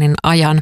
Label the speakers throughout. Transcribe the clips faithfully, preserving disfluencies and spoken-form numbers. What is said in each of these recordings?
Speaker 1: tunnin ajan.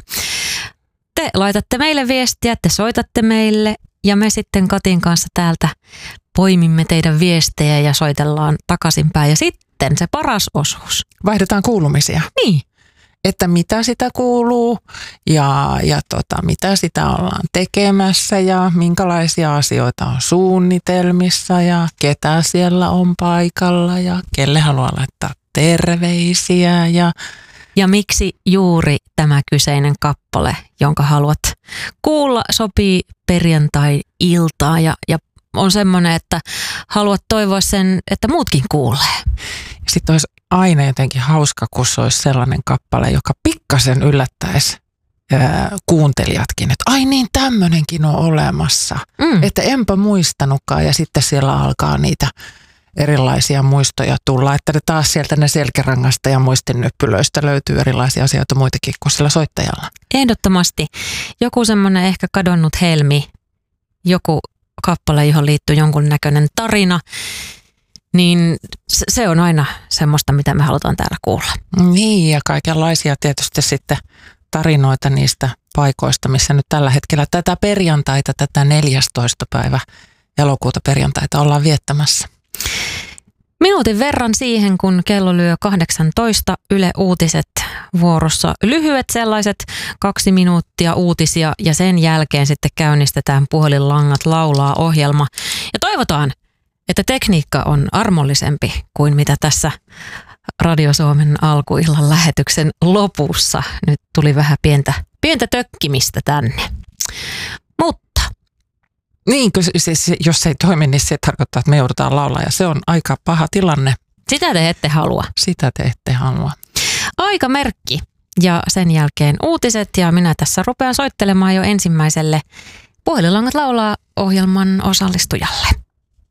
Speaker 1: Te laitatte meille viestiä, te soitatte meille ja me sitten Katin kanssa täältä poimimme teidän viestejä ja soitellaan takaisinpäin. Ja sitten se paras osuus.
Speaker 2: Vaihdetaan kuulumisia.
Speaker 1: Niin.
Speaker 2: Että mitä sitä kuuluu ja, ja tota, mitä sitä ollaan tekemässä ja minkälaisia asioita on suunnitelmissa ja ketä siellä on paikalla ja kelle haluaa laittaa terveisiä. Ja,
Speaker 1: ja miksi juuri tämä kyseinen kappale, jonka haluat kuulla, sopii perjantai-iltaan ja, ja on semmoinen, että haluat toivoa sen, että muutkin kuulee.
Speaker 2: Sitten olisi aina jotenkin hauska, kun se olisi sellainen kappale, joka pikkasen yllättäisi ää, kuuntelijatkin, että ai niin, tämmöinenkin on olemassa. Mm. Että enpä muistanutkaan ja sitten siellä alkaa niitä erilaisia muistoja tulla, että taas sieltä ne selkärangasta ja muistinyppylöistä löytyy erilaisia asioita muitakin kuin sillä soittajalla.
Speaker 1: Ehdottomasti. Joku semmoinen ehkä kadonnut helmi, joku kappale, johon liittyy jonkun näköinen tarina, niin se on aina semmoista, mitä me halutaan täällä kuulla.
Speaker 2: Niin, ja kaikenlaisia tietysti sitten tarinoita niistä paikoista, missä nyt tällä hetkellä tätä perjantaita, tätä neljästoista päivä elokuuta perjantaita ollaan viettämässä.
Speaker 1: Minuutin verran siihen, kun kello lyö kahdeksantoista, Yle Uutiset vuorossa. Lyhyet sellaiset kaksi minuuttia uutisia ja sen jälkeen sitten käynnistetään Puhelinlangat laulaa -ohjelma. Ja toivotaan, että tekniikka on armollisempi kuin mitä tässä Radio Suomen alkuillan lähetyksen lopussa. Nyt tuli vähän pientä, pientä tökkimistä tänne. Mutta
Speaker 2: niin, siis, jos se ei toimi, niin se tarkoittaa, että me joudutaan laulaa ja se on aika paha tilanne.
Speaker 1: Sitä te ette halua.
Speaker 2: Sitä te ette halua.
Speaker 1: Aikamerkki ja sen jälkeen uutiset ja minä tässä rupean soittelemaan jo ensimmäiselle Puhelinlangat laulaa -ohjelman osallistujalle.